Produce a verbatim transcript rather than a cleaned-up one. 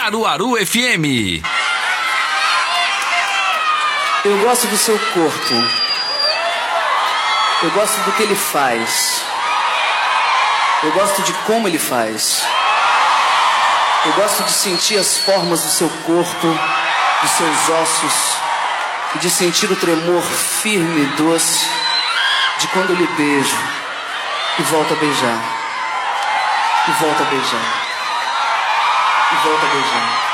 Caruaru F M. Eu gosto do seu corpo. Eu gosto do que ele faz. Eu gosto de como ele faz. Eu gosto de sentir as formas do seu corpo, dos seus ossos, e de sentir o tremor firme e doce de quando eu lhe beijo e volto a beijar, e volto a beijar, e volto a beijar.